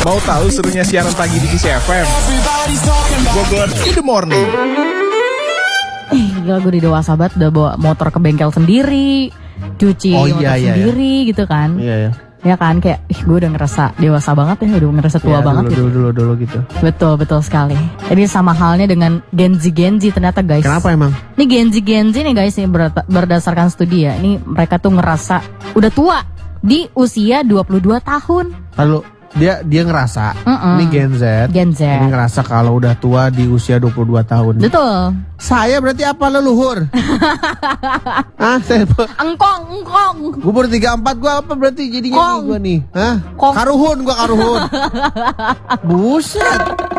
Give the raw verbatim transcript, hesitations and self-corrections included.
Mau tahu serunya siaran pagi di Kiss F M? Bogor in the morning. Eh, gila gue udah dewasa banget, udah bawa motor ke bengkel sendiri, cuci Oh, motor iya, iya, sendiri iya. gitu kan. Iya ya. Ya kan, kayak ih gue udah ngerasa dewasa banget ya, udah ngerasa tua Ya, banget dulu, gitu. dulu, dulu, dulu gitu. Betul, betul sekali. Ini sama halnya dengan Gen Z Gen Z ternyata guys. Kenapa emang? Ini Gen Z Gen Z nih guys, nih ber- berdasarkan studi ya. Ini mereka tuh ngerasa udah tua di usia dua puluh dua tahun. Lalu dia dia ngerasa, Mm-mm. ini Gen Z. Gen Z. Ini ngerasa kalau udah tua di usia dua puluh dua tahun. Betul. Saya berarti apa leluhur? Ah, saya Engkong, engkong. gue baru tiga puluh empat, gue apa berarti jadinya Kong. nih gue nih? Hah? Kong. Karuhun, gue karuhun. Buset.